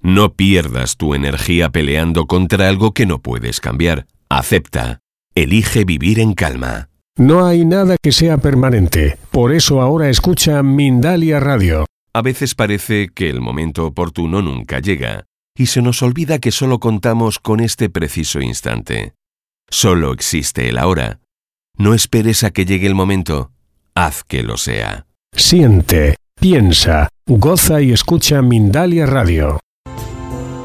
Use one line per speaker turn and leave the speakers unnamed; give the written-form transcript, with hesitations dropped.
No pierdas tu energía peleando contra algo que no puedes cambiar. Acepta. Elige vivir en calma.
No hay nada que sea permanente. Por eso ahora escucha Mindalia Radio.
A veces parece que el momento oportuno nunca llega, y se nos olvida que solo contamos con este preciso instante. Solo existe el ahora. No esperes a que llegue el momento. Haz que lo sea.
Siente, piensa, goza y escucha Mindalia Radio.